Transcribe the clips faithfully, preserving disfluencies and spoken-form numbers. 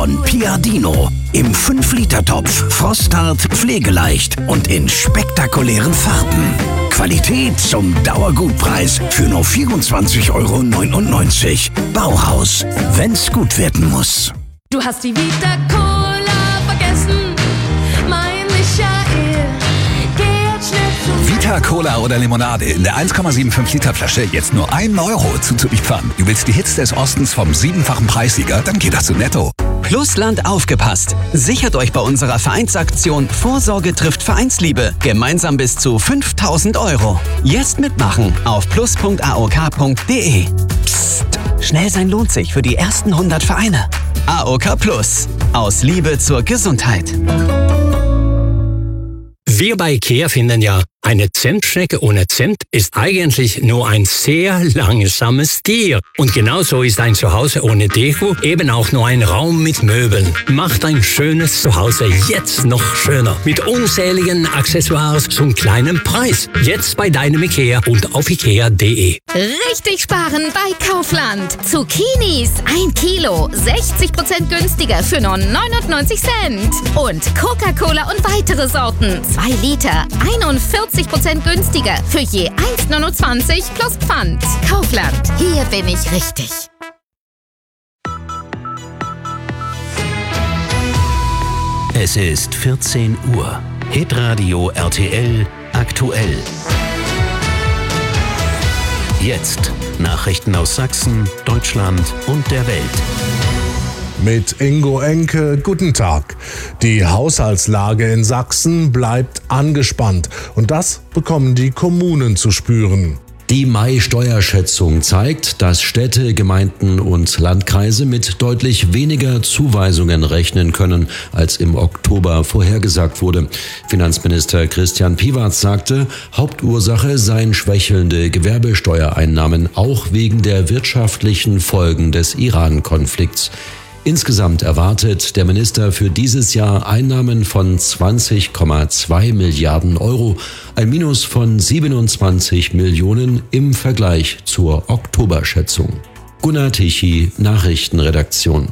von Piadino. Im fünf Liter Topf, frosthart, pflegeleicht und in spektakulären Farben. Qualität zum Dauergutpreis für nur vierundzwanzig Euro neunundneunzig. Bauhaus, wenn's gut werden muss. Du hast die Vita Cola vergessen, mein Michael. Geh jetzt schnell zu Vita Cola oder Limonade in der eins Komma fünfundsiebzig Liter Flasche jetzt nur ein Euro zuzuliefernd. Du willst die Hits des Ostens vom siebenfachen Preissieger? Dann geht das zu Netto. Plusland aufgepasst. Sichert euch bei unserer Vereinsaktion Vorsorge trifft Vereinsliebe gemeinsam bis zu fünftausend Euro. Jetzt mitmachen auf plus punkt a o k punkt d e. Psst, schnell sein lohnt sich für die ersten hundert Vereine. A O K Plus. Aus Liebe zur Gesundheit. Wir bei IKEA finden ja, eine Zimtschnecke ohne Zimt ist eigentlich nur ein sehr langsames Tier. Und genauso ist ein Zuhause ohne Deko eben auch nur ein Raum mit Möbeln. Macht ein schönes Zuhause jetzt noch schöner. Mit unzähligen Accessoires zum kleinen Preis. Jetzt bei deinem IKEA und auf ikea punkt d e. Richtig sparen bei Kaufland. Zucchinis ein Kilo, sechzig Prozent günstiger für nur neunundneunzig Cent. Und Coca-Cola und weitere Sorten, zwei Liter, einundvierzig Prozent günstiger für je eins neunundzwanzig plus Pfand. Kaufland, hier bin ich richtig. Es ist vierzehn Uhr. Hitradio R T L aktuell. Jetzt Nachrichten aus Sachsen, Deutschland und der Welt. Mit Ingo Enke, guten Tag. Die Haushaltslage in Sachsen bleibt angespannt und das bekommen die Kommunen zu spüren. Die Mai-Steuerschätzung zeigt, dass Städte, Gemeinden und Landkreise mit deutlich weniger Zuweisungen rechnen können, als im Oktober vorhergesagt wurde. Finanzminister Christian Piwatz sagte, Hauptursache seien schwächelnde Gewerbesteuereinnahmen, auch wegen der wirtschaftlichen Folgen des Iran-Konflikts. Insgesamt erwartet der Minister für dieses Jahr Einnahmen von zwanzig Komma zwei Milliarden Euro, ein Minus von siebenundzwanzig Millionen im Vergleich zur Oktoberschätzung. Gunnar Tichy, Nachrichtenredaktion.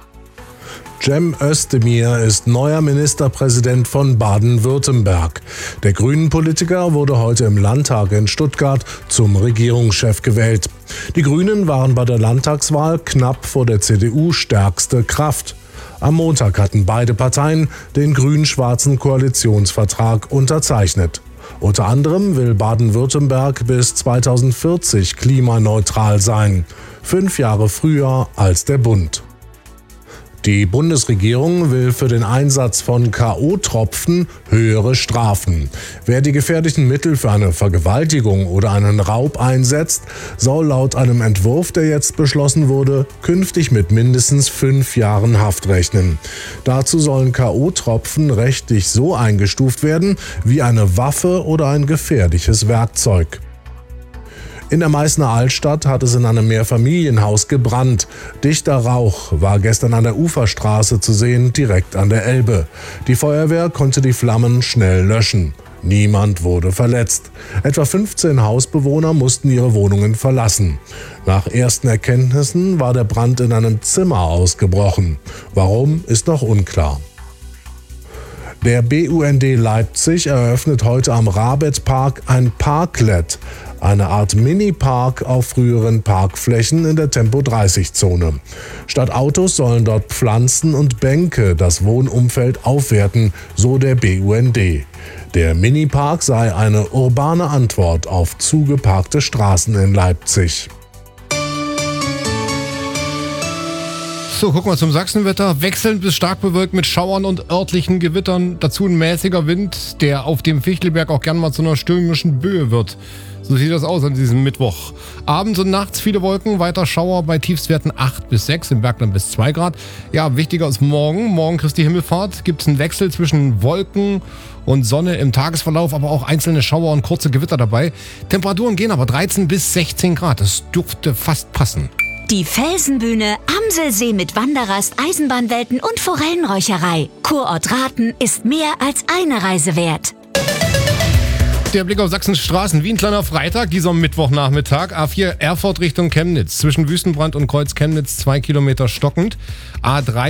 Cem Özdemir ist neuer Ministerpräsident von Baden-Württemberg. Der Grünen-Politiker wurde heute im Landtag in Stuttgart zum Regierungschef gewählt. Die Grünen waren bei der Landtagswahl knapp vor der C D U stärkste Kraft. Am Montag hatten beide Parteien den grün-schwarzen Koalitionsvertrag unterzeichnet. Unter anderem will Baden-Württemberg bis zweitausendvierzig klimaneutral sein, fünf Jahre früher als der Bund. Die Bundesregierung will für den Einsatz von K O-Tropfen höhere Strafen. Wer die gefährlichen Mittel für eine Vergewaltigung oder einen Raub einsetzt, soll laut einem Entwurf, der jetzt beschlossen wurde, künftig mit mindestens fünf Jahren Haft rechnen. Dazu sollen K O-Tropfen rechtlich so eingestuft werden wie eine Waffe oder ein gefährliches Werkzeug. In der Meißner Altstadt hat es in einem Mehrfamilienhaus gebrannt. Dichter Rauch war gestern an der Uferstraße zu sehen, direkt an der Elbe. Die Feuerwehr konnte die Flammen schnell löschen. Niemand wurde verletzt. Etwa fünfzehn Hausbewohner mussten ihre Wohnungen verlassen. Nach ersten Erkenntnissen war der Brand in einem Zimmer ausgebrochen. Warum, ist noch unklar. Der B U N D Leipzig eröffnet heute am Rabet-Park ein Parklet, eine Art Mini-Park auf früheren Parkflächen in der Tempo dreißig Zone. Statt Autos sollen dort Pflanzen und Bänke das Wohnumfeld aufwerten, so der B U N D. Der Mini-Park sei eine urbane Antwort auf zugeparkte Straßen in Leipzig. So, gucken wir zum Sachsenwetter. Wechselnd bis stark bewölkt mit Schauern und örtlichen Gewittern. Dazu ein mäßiger Wind, der auf dem Fichtelberg auch gern mal zu einer stürmischen Böe wird. So sieht das aus an diesem Mittwoch. Abends und nachts viele Wolken, weiter Schauer bei Tiefstwerten acht bis sechs, im Bergland bis zwei Grad. Ja, wichtiger ist morgen. Morgen Christi Himmelfahrt gibt es einen Wechsel zwischen Wolken und Sonne im Tagesverlauf, aber auch einzelne Schauer und kurze Gewitter dabei. Temperaturen gehen aber dreizehn bis sechzehn Grad. Das dürfte fast passen. Die Felsenbühne, Amselsee mit Wanderrast, Eisenbahnwelten und Forellenräucherei. Kurort Rathen ist mehr als eine Reise wert. Der Blick auf Sachsens Straßen wie ein kleiner Freitag, dieser Mittwochnachmittag. A vier Erfurt Richtung Chemnitz. Zwischen Wüstenbrand und Kreuz Chemnitz zwei Kilometer stockend. A drei